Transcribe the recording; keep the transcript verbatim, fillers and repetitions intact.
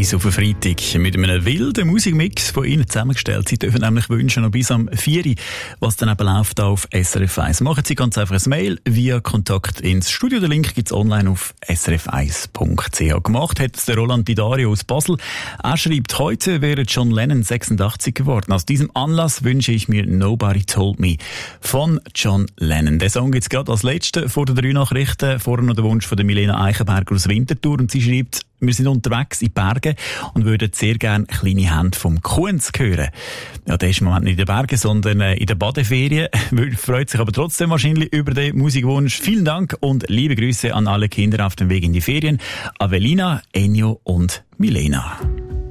Eis auf einen Freitag mit einem wilden Musikmix von Ihnen zusammengestellt. Sie dürfen nämlich wünschen, noch bis am vier Uhr, was dann eben läuft auf S R F eins. Machen Sie ganz einfach ein Mail via Kontakt ins Studio. Den Link gibt es online auf s r f eins punkt c h. Gemacht hat es der Roland Bidario aus Basel. Er schreibt, heute wäre John Lennon sechsundachtzig geworden. Aus diesem Anlass wünsche ich mir Nobody Told Me von John Lennon. Der Song gibt es gerade als letzten vor den drei Nachrichten. Vorher noch der Wunsch von der Milena Eichenberger aus Winterthur. Und sie schreibt, wir sind unterwegs in die Berge und würden sehr gerne kleine Hände vom Kunz hören. Ja, der ist im Moment nicht in den Bergen, sondern in der Badeferien. Freut sich aber trotzdem wahrscheinlich über den Musikwunsch. Vielen Dank und liebe Grüße an alle Kinder auf dem Weg in die Ferien. Avelina, Ennio und Milena.